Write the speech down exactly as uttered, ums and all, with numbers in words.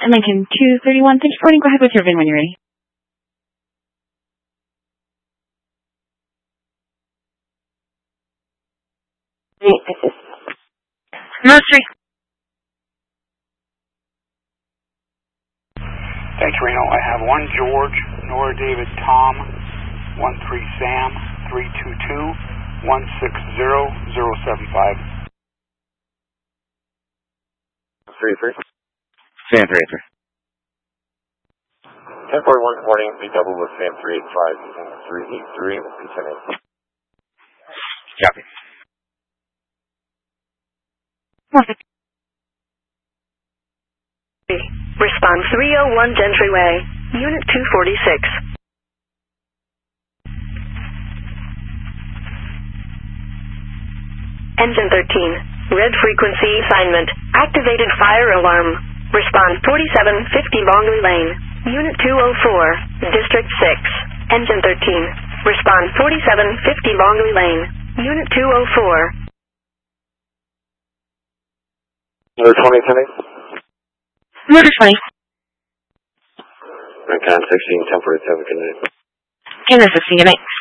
Lincoln two thirty-one, thanks for waiting. Go ahead with your V I N when you're ready. Nursery. Thanks, Reno. I have one George, Nora David Tom, one three Sam, three two two, one six zero zero seven five. three three. Sam three eight three. ten forty-one, good morning. Be double with Sam three eight five using three eight three. Continue. Copy. Perfect. Respond three oh one Gentry Way, Unit two forty-six. Engine thirteen, red frequency assignment, activated fire alarm. Respond forty-seven fifty Longley Lane, Unit two oh four, District six. Engine thirteen, respond forty-seven fifty Longley Lane, Unit two oh four. Number twenty, attending. Motor twenty. Recon sixteen, temporary seven, good night. Canada sixteen, good night.